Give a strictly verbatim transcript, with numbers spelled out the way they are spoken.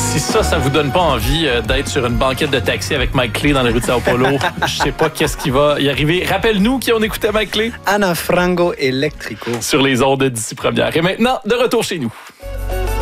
Si ça, ça vous donne pas envie euh, d'être sur une banquette de taxi avec Mike Clé dans les rues de Sao Paulo, je sais pas qu'est-ce qui va y arriver. Rappelle-nous qui on écoutait Mike Clé. Ana Frango Electrico. Sur les ondes d'ici première. Et maintenant, de retour chez nous.